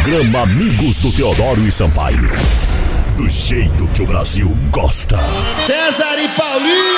Programa Amigos do Teodoro e Sampaio. Do jeito que o Brasil gosta. César e Paulinho!